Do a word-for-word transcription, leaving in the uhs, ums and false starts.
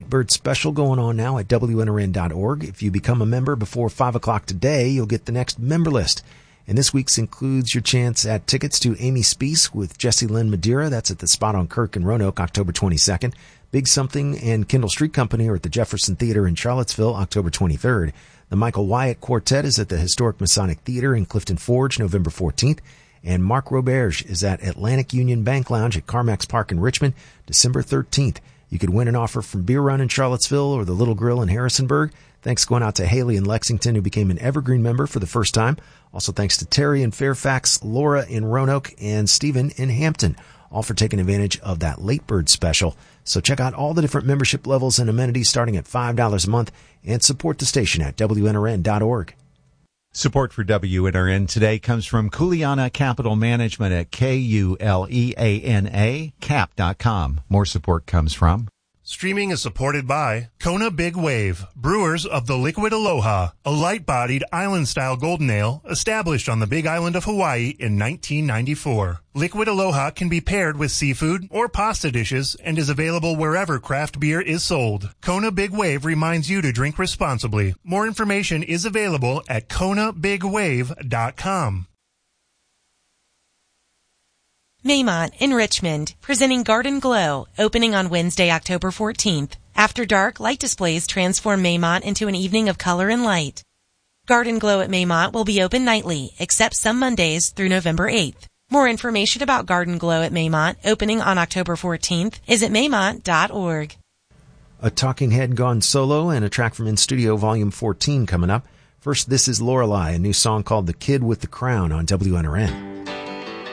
Bird special going on now at W N R N dot org. If you become a member before five o'clock today, you'll get the next member list. And this week's includes your chance at tickets to Amy Speece with Jesse Lynn Madeira. That's at the Spot on Kirk in Roanoke, October twenty-second. Big Something and Kendall Street Company are at the Jefferson Theater in Charlottesville, October twenty-third. The Michael Wyatt Quartet is at the Historic Masonic Theater in Clifton Forge, November fourteenth. And Mark Roberge is at Atlantic Union Bank Lounge at Carmax Park in Richmond, December thirteenth. You could win an offer from Beer Run in Charlottesville or the Little Grill in Harrisonburg. Thanks going out to Haley in Lexington, who became an Evergreen member for the first time. Also thanks to Terry in Fairfax, Laura in Roanoke, and Stephen in Hampton, all for taking advantage of that late bird special. So check out all the different membership levels and amenities starting at five dollars a month and support the station at W N R N dot org. Support for W N R N today comes from Kuleana Capital Management at K U L E A N A, cap dot com. More support comes from Streaming is supported by Kona Big Wave, brewers of the Liquid Aloha, a light-bodied island-style golden ale established on the Big Island of Hawaii in nineteen ninety-four. Liquid Aloha can be paired with seafood or pasta dishes and is available wherever craft beer is sold. Kona Big Wave reminds you to drink responsibly. More information is available at Kona Big Wave dot com. Maymont in Richmond, presenting Garden Glow, opening on Wednesday, October fourteenth. After dark, light displays transform Maymont into an evening of color and light. Garden Glow at Maymont will be open nightly, except some Mondays through November eighth. More information about Garden Glow at Maymont, opening on October fourteenth, is at maymont dot org. A Talking Head gone solo and a track from In Studio Volume fourteen coming up. First, this is Lorelei, a new song called The Kid with the Crown on W N R N.